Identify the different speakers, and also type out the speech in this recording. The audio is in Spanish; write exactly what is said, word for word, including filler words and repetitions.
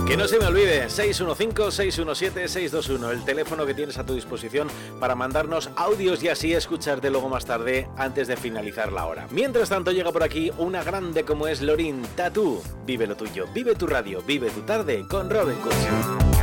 Speaker 1: Que no se me olvide, seis uno cinco, seis uno siete, seis dos uno, el teléfono que tienes a tu disposición para mandarnos audios y así escucharte luego más tarde antes de finalizar la hora. Mientras tanto llega por aquí una grande como es Lorin Tatu. Vive lo tuyo, vive tu radio, vive tu tarde con Robin Cusio.